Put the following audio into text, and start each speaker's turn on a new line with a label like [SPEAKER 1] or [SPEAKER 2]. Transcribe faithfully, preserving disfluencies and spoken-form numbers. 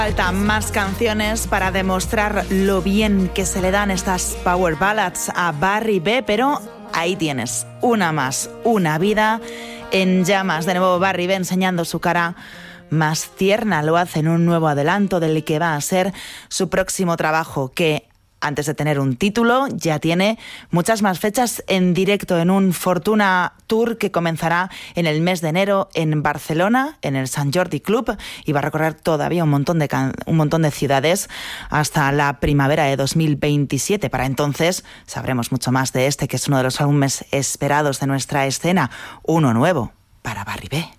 [SPEAKER 1] Faltan más canciones para demostrar lo bien que se le dan estas power ballads a Barry B, pero ahí tienes, una más, Una vida en llamas. De nuevo Barry B enseñando su cara más tierna, lo hace en un nuevo adelanto del que va a ser su próximo trabajo, que antes de tener un título ya tiene muchas más fechas en directo en un Fortuna Tour que comenzará en el mes de enero en Barcelona, en el Sant Jordi Club, y va a recorrer todavía un montón de can- un montón de ciudades hasta la primavera de dos mil veintisiete. Para entonces sabremos mucho más de este, que es uno de los álbumes esperados de nuestra escena, uno nuevo para Barry B.